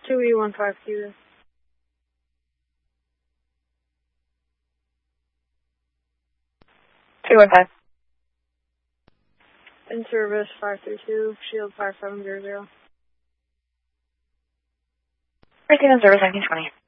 2E15Q. In service 532, shield 5700. Receiving in service 1920.